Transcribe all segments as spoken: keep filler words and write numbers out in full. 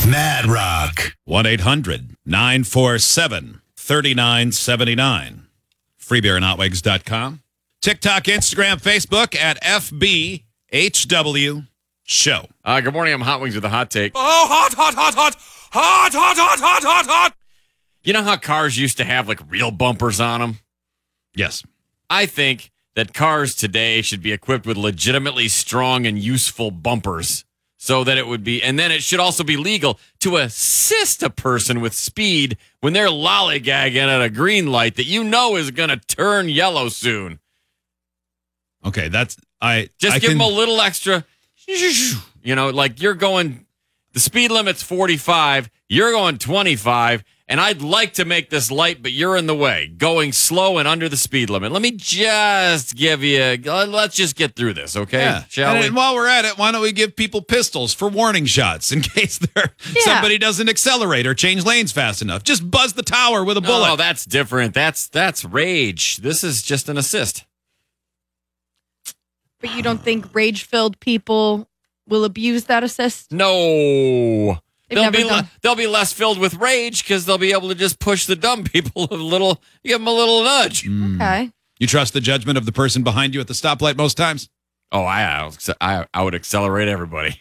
Mad Rock. one eight hundred nine four seven three nine seven nine. free beer and hot wigs dot com. TikTok, Instagram, Facebook at F B H W Show. Uh, good morning. I'm Hot Wings with a hot take. Oh, hot, hot, hot, hot, hot, hot, hot, hot, hot, hot. You know how cars used to have like real bumpers on them? Yes. I think that cars today should be equipped with legitimately strong and useful bumpers so that it would be, and then it should also be legal to assist a person with speed when they're lollygagging at a green light that you know is going to turn yellow soon. Okay, that's, I Just I give can, them a little extra, you know, like you're going, the speed limit's forty-five, you're going twenty-five, and I'd like to make this light, but you're in the way, going slow and under the speed limit. Let me just give you, let's just get through this, okay? Yeah. Shall and, we? and while we're at it, why don't we give people pistols for warning shots in case they're, Yeah. somebody doesn't accelerate or change lanes fast enough? Just buzz the tower with a bullet. No, that's different. That's that's rage. This is just an assist. But you don't think rage-filled people will abuse that assist? No. They've They'll never be, le- done- they'll be less filled with rage because they'll be able to just push the dumb people a little, give them a little nudge. Okay. You trust the judgment of the person behind you at the stoplight most times? Oh, I, I I would accelerate everybody.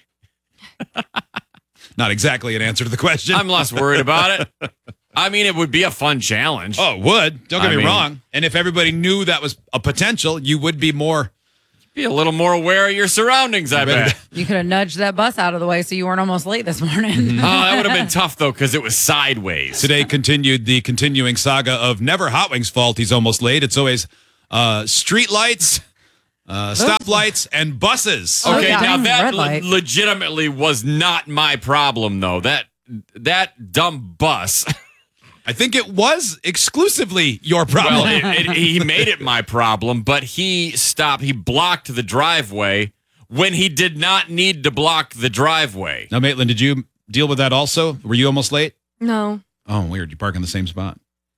Not exactly an answer to the question. I'm less worried about it. I mean, it would be a fun challenge. Oh, it would. Don't get I me mean- wrong. And if everybody knew that was a potential, you would be more. Be a little more aware of your surroundings, I bet. You could have nudged that bus out of the way so you weren't almost late this morning. Oh, that would have been tough, though, because it was sideways. Today continued the continuing saga of never Hot Wings' fault. He's almost late. It's always uh, street lights, uh, stop lights, and buses. Oh, Okay, yeah. now that Red le- light. legitimately was not my problem, though. That that dumb bus. I think it was exclusively your problem. Well, it, it, he made it my problem, but he stopped. He blocked the driveway when he did not need to block the driveway. Now, Maitland, did you deal with that also? Were you almost late? No. Oh, weird. You park in the same spot.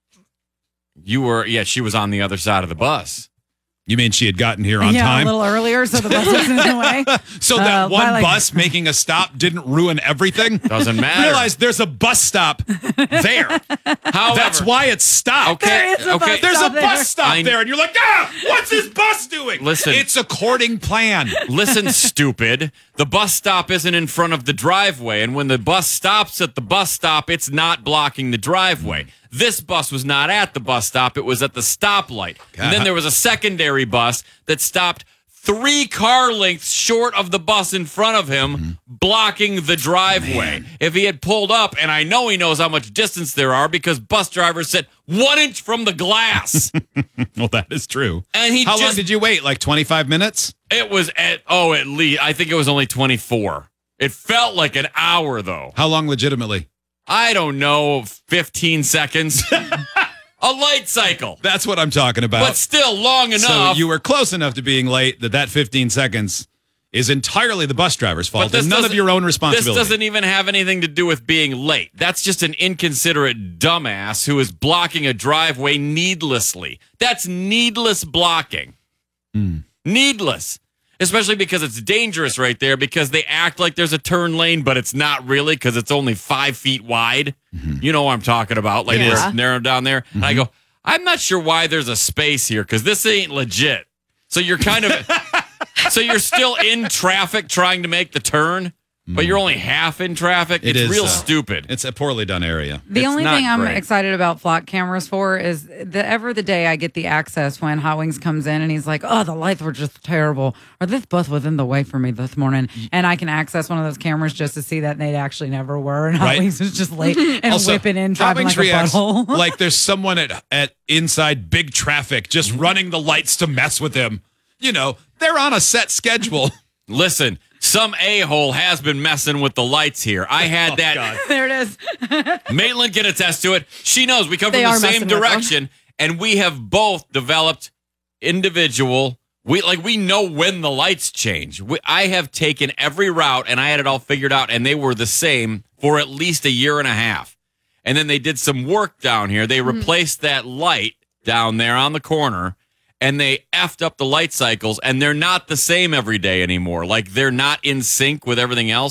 You were, yeah, she was on the other side of the bus. You mean she had gotten here on yeah, time? a little earlier so the bus wasn't in the way. So that Uh, one why, like- bus making a stop didn't ruin everything? Doesn't matter. Realize there's a bus stop there. However, That's why it's stopped. Okay, There is a okay. bus There's a stop there. bus stop I- there, and you're like, ah, what's this bus doing? Listen. It's according plan. Listen, stupid. The bus stop isn't in front of the driveway, and when the bus stops at the bus stop, it's not blocking the driveway. This bus was not at the bus stop. It was at the stoplight. And then there was a secondary bus that stopped three car lengths short of the bus in front of him, blocking the driveway. If he had pulled up, and I know he knows how much distance there are because bus drivers said one inch from the glass. Well, that is true. And he How long just- did you wait? Like twenty-five minutes? It was at, oh, at least, I think it was only twenty-four. It felt like an hour, though. How long legitimately? I don't know, fifteen seconds. A light cycle. That's what I'm talking about. But still long so enough. you were close enough to being late that that fifteen seconds is entirely the bus driver's But fault this and none of doesn't- your own This responsibility. doesn't even have anything to do with being late. That's just an inconsiderate dumbass who is blocking a driveway needlessly. That's needless blocking. Needless. Especially because it's dangerous right there because they act like there's a turn lane, but it's not really because it's only five feet wide. You know what I'm talking about. Like Yeah. where it's narrowed down there. And I go, I'm not sure why there's a space here because this ain't legit. So you're kind of, so you're still in traffic trying to make the turn, but you're only half in traffic. It it's is, real uh, stupid. It's a poorly done area. The It's only not thing I'm great. excited about flock cameras for is the ever the day I get the access when Hot Wings comes in and he's like, oh, the lights were just terrible. Or this bus was in the way for me this morning. And I can access one of those cameras just to see that they actually never were. And Hot Right. Wings was just late and Also, whipping in, Hot driving Wings like a reacts butthole. like there's someone at, at inside big traffic just running the lights to mess with him. You know, they're on a set schedule. Listen, some a-hole has been messing with the lights here. I had that. There it is. Maitland can attest to it. She knows we come They from the are same messing with them. direction, and we have both developed individual. We like we know when the lights change. We, I have taken every route, and I had it all figured out, and they were the same for at least a year and a half. And then they did some work down here. They replaced that light down there on the corner. And they effed up the light cycles, and they're not the same every day anymore. Like, they're not in sync with everything else.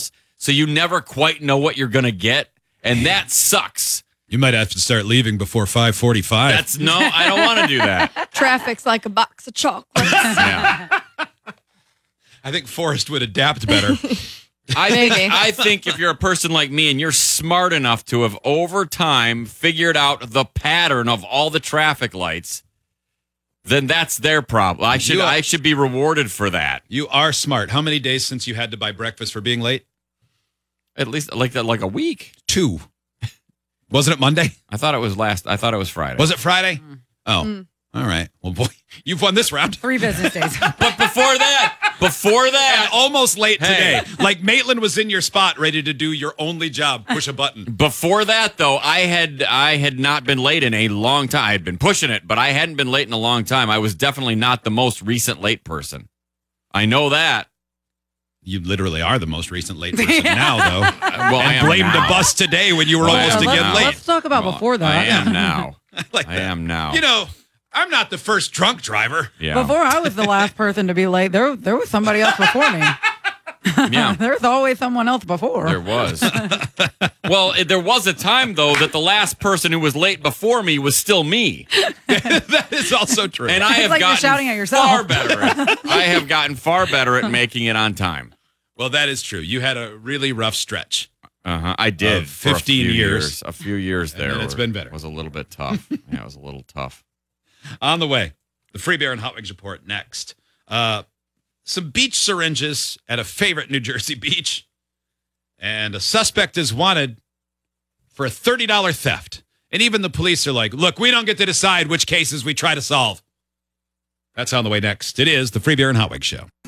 so you never quite know what you're going to get, and that sucks. You might have to start leaving before five forty-five. That's no, I don't want to do that. Traffic's like a box of chocolates. Yeah. I think Forrest would adapt better. I think, Maybe. I think if you're a person like me and you're smart enough to have over time figured out the pattern of all the traffic lights, then that's their problem. I should You are- I should be rewarded for that. You are smart. How many days since you had to buy breakfast for being late? At least like that, like a week. Two. Wasn't it Monday? I thought it was last. I thought it was Friday. Was it Friday? Oh, all right. Well, boy, you've won this round. Three business days. But before that, before And that, almost late Hey. today. Like Maitland was in your spot, ready to do your only job, push a button. before that though, I had I had not been late in a long time. I had been pushing it, but I hadn't been late in a long time. I was definitely not the most recent late person. I know that. You literally are the most recent late person now, though. Well, I And am blamed now. the bus today when you were Well, almost I am again now. late. Let's talk about Well, before that. I am now. Like I that. am now. You know, I'm not the first drunk driver. Yeah. Before I was the last person to be late, there there was somebody else before me. Yeah. There's always someone else before. There was. Well, it, there was a time though that the last person who was late before me was still me, That is also true. and I It's have like you're gotten shouting at yourself. far better. At, I have gotten far better at making it on time. well, that is true. You had a really rough stretch. Uh huh. I did. Of for a fifteen few years. A few years And there. then it's were- been better. Was a little bit tough. Yeah, it was a little tough. On the way, the Free Beer and Hot Wings report next. Uh, some beach syringes at a favorite New Jersey beach. And a suspect is wanted for a thirty dollars theft. And even the police are like, look, we don't get to decide which cases we try to solve. That's on the way next. It is the Free Beer and Hot Wings Show.